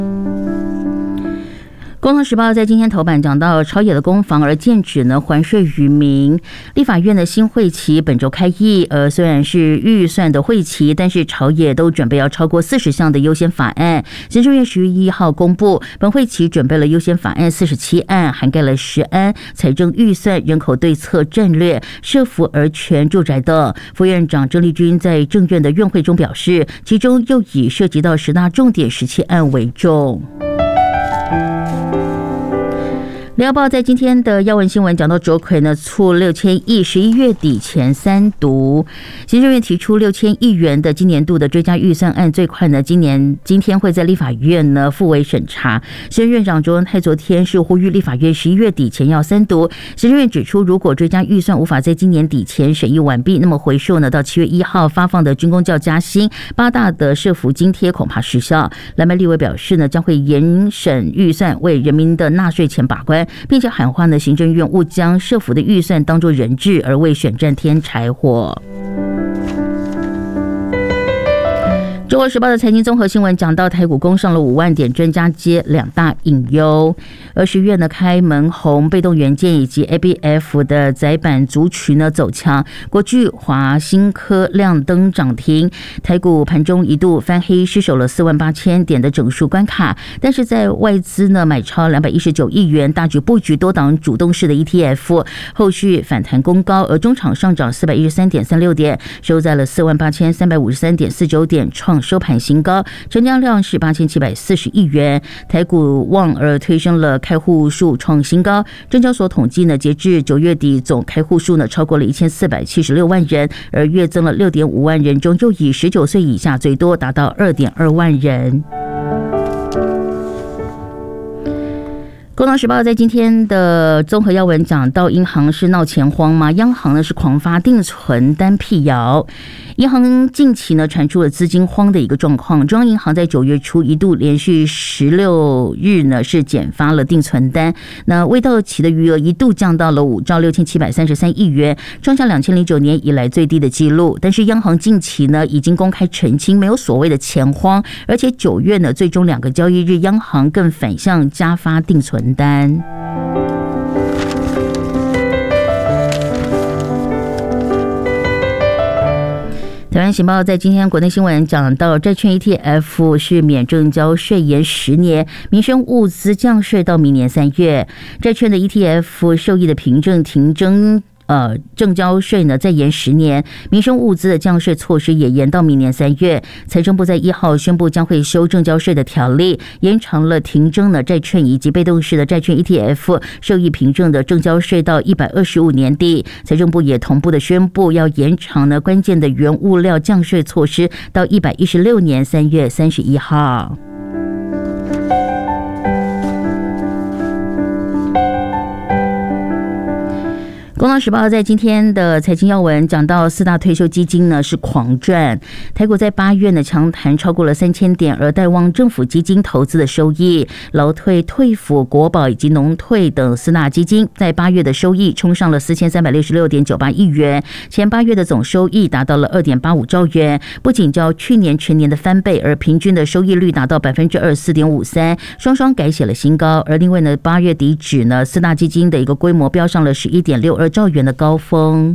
工商时报在今天头版讲到朝野的攻防而剑指呢还税于民，立法院的新会期本周开议，虽然是预算的会期，但是朝野都准备要超过40项的优先法案。行政院10月1号公布，本会期准备了优先法案47案，涵盖了食安、财政预算、人口对策战略、社福儿权、住宅等。副院长郑丽君在政院的院会中表示，其中又以涉及到10大重点17案为重。联合报在今天的要闻新闻讲到，卓揆呢促6000亿11月底前3读，行政院提出6000亿元的今年度的追加预算案，最快呢今天会在立法院呢复委审查。行政院长卓荣泰昨天是呼吁立法院11月底前要3读。行政院指出，如果追加预算无法在今年底前审议完毕，那么回溯呢到7月1号发放的军公教加薪、8大的社福津贴恐怕失效。蓝白立委表示呢，将会严审预算，为人民的纳税钱把关，并且喊话呢，行政院误将社福的预算当作人质，而为选战添柴火。中国时报的财经综合新闻讲到，台股攻上了5万点，专家皆2大隐忧。而10月呢，开门红、被动元件以及 ABF 的载板族群呢走强，国巨、华新科亮灯涨停，台股盘中一度翻黑，失守了48000点的整数关卡。但是在外资呢买超219亿元，大举布局多档主动式的 ETF， 后续反弹攻高，而中场上涨413.36点，收在了48353.49点，创收盘新高，成交量是8740亿元。台股望而推升了开户数创新高。证交所统计呢，截至9月底，总开户数呢超过了1476万人，而月增了6.5万人中，又以19岁以下最多，达到2.2万人。工商时报在今天的综合要闻讲到，银行是闹钱荒吗？央行呢是狂发定存单辟谣。银行近期呢传出了资金荒的一个状况，中央银行在9月初一度连续16日呢是减发了定存单，那未到期的余额一度降到了5兆6733亿元，创下2009年以来最低的纪录。但是央行近期呢已经公开澄清，没有所谓的钱荒，而且9月呢最终2个交易日，央行更反向加发定存单。台湾行报在今天国内新闻讲到，债券 ETF 是免证交税延10年，民生物资降税到明年3月。债券的 ETF 受益的凭证停征证交税呢再延10年，民生物资的降税措施也延到明年3月。财政部在1号宣布将会修正交税的条例，延长了停征的债券以及被动式的债券 ETF 受益凭证的证交税到125年底。财政部也同步的宣布要延长呢关键的原物料降税措施到116年3月31号。工商时报在今天的财经要闻讲到，4大退休基金呢是狂赚，台股在8月呢强弹超过了3000点，而带旺政府基金投资的收益，劳退、退抚、国保以及农退等4大基金在8月的收益冲上了4366.98亿元，前8月的总收益达到了2.85兆元，不仅较去年全年的翻倍，而平均的收益率达到24.53%，双双改写了新高。而另外呢，8月底止呢，4大基金的一个规模飙上了11.62兆元的高峰。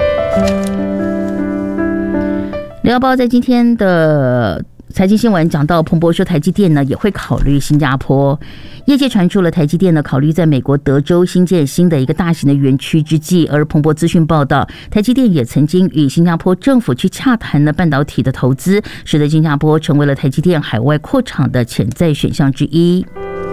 联合报在今天的财经新闻讲到，彭博说台积电呢也会考虑新加坡。业界传出了台积电呢考虑在美国德州新建新的一个大型的园区之际，而彭博资讯报道，台积电也曾经与新加坡政府去洽谈了半导体的投资，使得新加坡成为了台积电海外扩厂的潜在选项之一。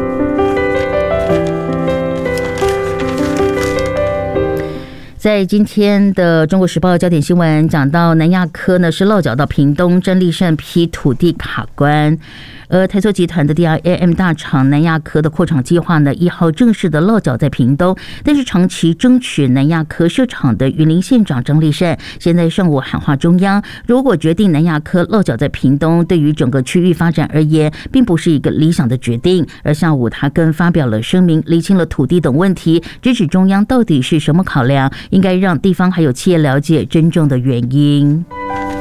在今天的中国时报焦点新闻讲到，南亚科呢是落脚到屏东，真力胜批土地卡关。而台塑集团的 DRAM 大厂南亚科的扩厂计划呢，1号正式的落脚在屏东，但是长期争取南亚科设厂的云林县长张力胜现在上午喊话中央，如果决定南亚科落脚在屏东，对于整个区域发展而言并不是一个理想的决定。而下午他更发表了声明，厘清了土地等问题，直指中央到底是什么考量，应该让地方还有企业了解真正的原因。